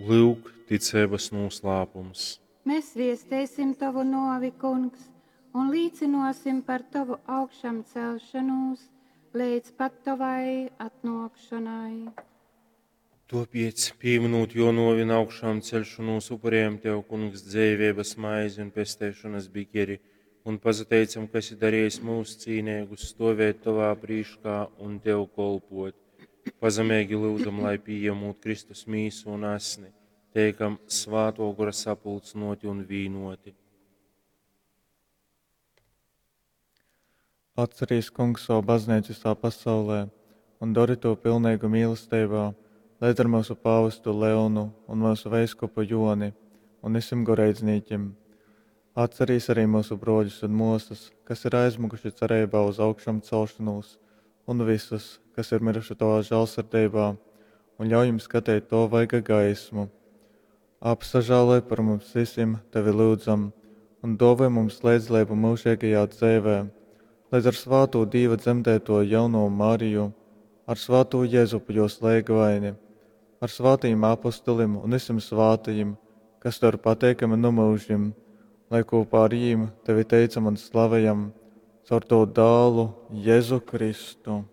Lūk, ticības noslēpums. Mēs viestēsim tavu novi, kungs, un līdzinosim par tavu augšām celšanos līdz pat tavai atnākšanai. Tāpēc, pieminot Jonovina augšām celšanos, upurējam tev, kungs, dzīvības maizi un pestēšanas bikeri, un pazateicam, kas ir darījis mūsu cīnīgus stāvēt tavā prīškā un tev kolpot. Pazemīgi lūdzam, lai pieņemot Kristus mīsu un asni, teikam svāto gura sapulcnoti un vīnoti. Atcerīs, kungs, savu baznīcu visā pasaulē un dari to pilnīgu mīlestībā, līdz ar mūsu pāvestu Leonu un mūsu veiskupu Joni un visam goreidzniekiem. Atcerīs arī mūsu broļus un mūsas, kas ir aizmuguši cerībā uz augšām celšanos, un visus, kas ir miruši tavā žēlsirdībā, un ļauj jums skatīt to vaiga gaismu. Apsažāloj par mums visiem tevi lūdzam, un dāvā mums līdzlību mūžīgajā dzīvē, līdz ar svāto Dieva dzemdēto jauno Mariju, ar svāto Jēzupu jos lēgvaini, ar svātajiem apostolim un visiem svātajiem, kas tur pateikami numūžim, lai kopā ar viņiem tevi teicam un slavējam caur to dālu Jēzu Kristu.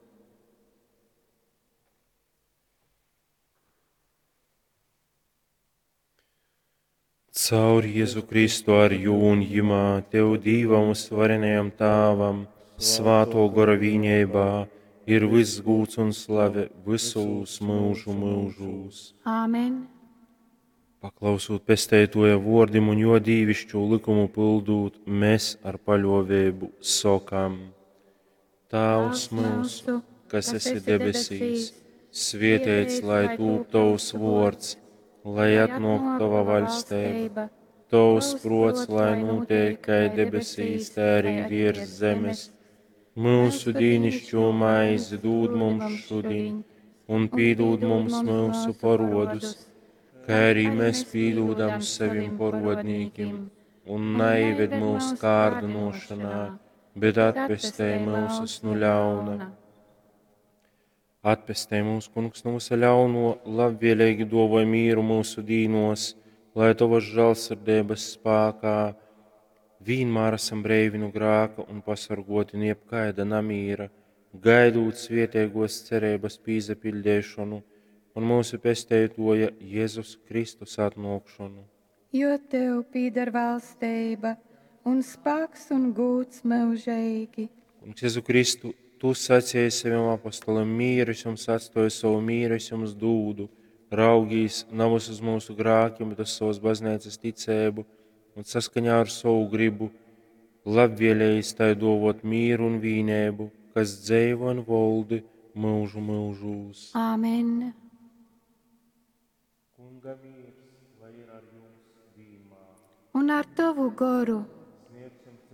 Caur Jēzu Kristu ar jūnjimā, tev Dīvam svarenajam tāvam, svāto gora vīņeibā, ir viss gūts un slave visos mūžu mūžūs. Āmen! Paklausot pestētoja vordim un jo dīvišķo likumu pildūt, mēs ar paļovēbu sokam. Tavs mūsu, kas esi debesīs, svētīts lai tūp tavs vārds, lai atnāk tava valstība, tavs prots, lai notiek kā debesīs, tā arī virs zemes. Mūsu dīnišķo maizi dod mums šodien, un piedod mums mūsu parodus, kā arī mēs piedodam saviem parodnīkiem, un neieved mūsu kārdinošanā, bet atpestē mūs no ļauna. Atpestē mūsu kungs no mūsu ļauno, labvēlīgi dāvāj mieru mūsu dīnos, lai tavas žēlsirdības spēkā vienmēr esam brīvi no grēka un pasargoti no jebkaida namīra, gaidot svētīgos cerības pīzapildīšanu un mūsu pestētoja Jēzus Kristus atnākšanu. Jo tev pīdar valstība un spēks un gods mūžīgi. Kungs Jēzu Kristu, tu sacīji saviem apostolim, mīru es jums atstāju, savu mīru es jums dūdu, raugīs nav uz mūsu grēkiem, bet uz savas baznīcas ticību un saskaņā ar savu gribu labvēlējis tai dāvāt mīru un vienību, kas dzīvo un valdi mūžu mūžūs. Āmen! Kunga mīrs, lai ir ar jums vienmēr. Un ar tavu goru! Sniegsim